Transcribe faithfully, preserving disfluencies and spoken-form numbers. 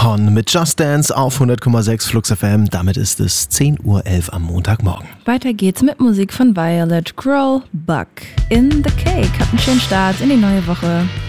Hon mit Just Dance auf hundert Komma sechs Flux F M. Damit ist es zehn Uhr elf am Montagmorgen. Weiter geht's mit Musik von Violet, Grohl, Buck. In the Cake. Habt einen schönen Start in die neue Woche.